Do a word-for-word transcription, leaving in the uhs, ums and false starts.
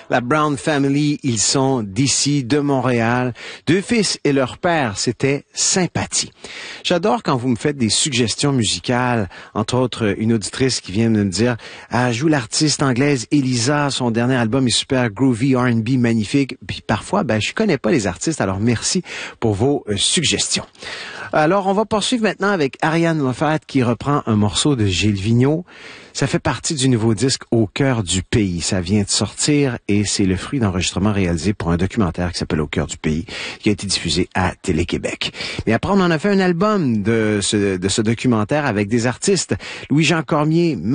La Brown Family, ils sont d'ici, de Montréal. Deux fils et leur père, c'était Sympathie. J'adore quand vous me faites des suggestions musicales. Entre autres, une auditrice qui vient de me dire ah, « joue l'artiste anglaise Elisa, son dernier album est super groovy, R and B, magnifique. » Puis parfois, ben je connais pas les artistes, alors merci pour vos euh, suggestions. Alors, on va poursuivre maintenant avec Ariane Moffat qui reprend un morceau de Gilles Vigneault. Ça fait partie du nouveau disque Au cœur du pays. Ça vient de sortir et c'est le fruit d'enregistrement réalisé pour un documentaire qui s'appelle Au cœur du pays, qui a été diffusé à Télé-Québec. Mais après, on en a fait un album de ce, de ce documentaire avec des artistes. Louis-Jean Cormier,